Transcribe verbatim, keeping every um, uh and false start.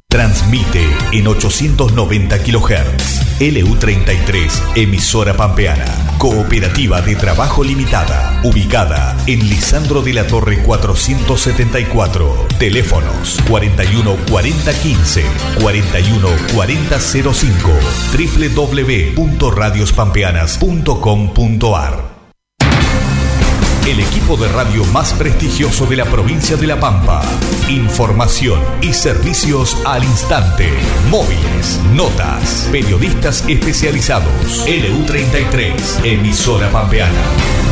Transmite en ochocientos noventa kilohertz. L U treinta y tres, emisora pampeana. Cooperativa de Trabajo Limitada. Ubicada en Lisandro de la Torre cuatrocientos setenta y cuatro. Teléfonos cuarenta y uno cuarenta quince, cuarenta y uno cuarenta cero cinco. doble u doble u doble u punto radios pampeanas punto com punto a r. El equipo de radio más prestigioso de la provincia de La Pampa. Información y servicios al instante. Móviles, notas, periodistas especializados. L U treinta y tres, emisora pampeana.